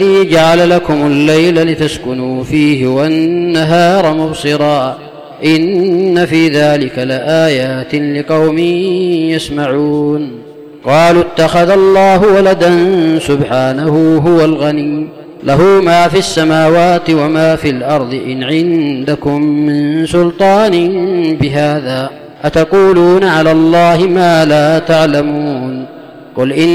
جعل لكم الليل لتسكنوا فيه والنهار مبصرا إن في ذلك لآيات لقوم يسمعون. قالوا اتخذ الله ولدا سبحانه هو الغني له ما في السماوات وما في الأرض إن عندكم من سلطان بهذا أتقولون على الله ما لا تعلمون. قل إن